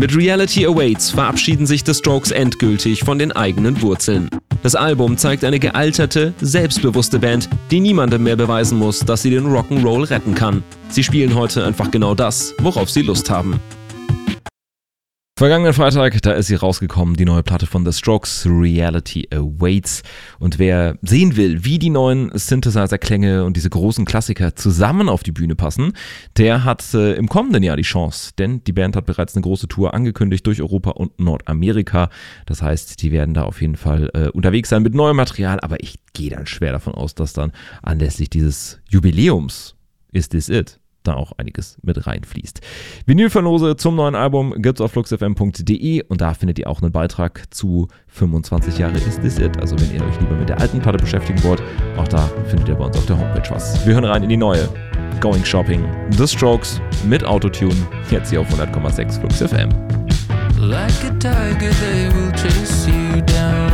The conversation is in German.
Mit Reality Awaits verabschieden sich The Strokes endgültig von den eigenen Wurzeln. Das Album zeigt eine gealterte, selbstbewusste Band, die niemandem mehr beweisen muss, dass sie den Rock'n'Roll retten kann. Sie spielen heute einfach genau das, worauf sie Lust haben. Vergangenen Freitag, da ist sie rausgekommen, die neue Platte von The Strokes, Reality Awaits. Und wer sehen will, wie die neuen Synthesizer-Klänge und diese großen Klassiker zusammen auf die Bühne passen, der hat im kommenden Jahr die Chance. Denn die Band hat bereits eine große Tour angekündigt durch Europa und Nordamerika. Das heißt, die werden da auf jeden Fall unterwegs sein mit neuem Material. Aber ich gehe dann schwer davon aus, dass dann anlässlich dieses Jubiläums Is This It? Da auch einiges mit reinfließt. Vinylverlose zum neuen Album gibt's auf fluxfm.de und da findet ihr auch einen Beitrag zu 25 Jahre Is This It. Also wenn ihr euch lieber mit der alten Platte beschäftigen wollt, auch da findet ihr bei uns auf der Homepage was. Wir hören rein in die neue Going Shopping, The Strokes mit Autotune, jetzt hier auf 100,6 Flux FM. Like a tiger they will chase you down.